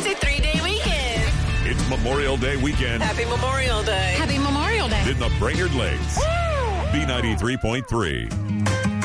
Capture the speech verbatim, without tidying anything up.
It's a three-day weekend. It's Memorial Day weekend Happy Memorial Day. Happy Memorial Day. in the Brainerd Lakes. B ninety-three point three.